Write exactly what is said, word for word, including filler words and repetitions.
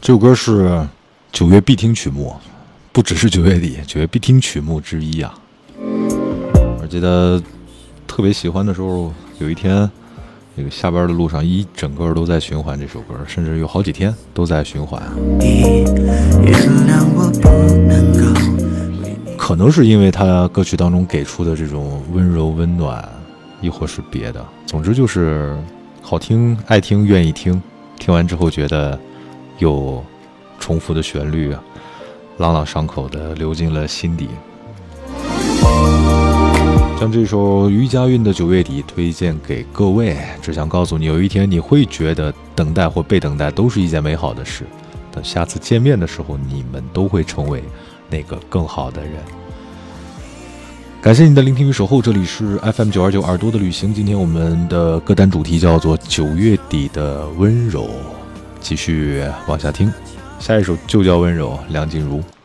这首歌是九月必听曲目，不只是九月底，九月必听曲目之一啊。我记得特别喜欢的时候，有一天那个下班的路上，一整个都在循环这首歌，甚至有好几天都在循环。可能是因为他歌曲当中给出的这种温柔温暖，亦或是别的，总之就是好听、爱听、愿意听。听完之后觉得有重复的旋律，朗朗上口的流进了心底。将这首于佳韵的《九月底》推荐给各位，只想告诉你，有一天你会觉得等待或被等待都是一件美好的事。等下次见面的时候，你们都会成为那个更好的人。感谢你的聆听与守候，这里是 F M 九二九耳朵的旅行。今天我们的歌单主题叫做九月底的温柔，继续往下听。下一首就叫温柔，梁静茹。